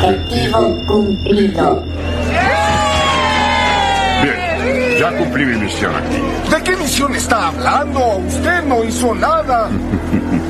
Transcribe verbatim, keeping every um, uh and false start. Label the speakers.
Speaker 1: Objetivo cumplido.
Speaker 2: Bien, ya cumplí mi misión aquí.
Speaker 3: ¿De qué misión está hablando? Usted no hizo nada.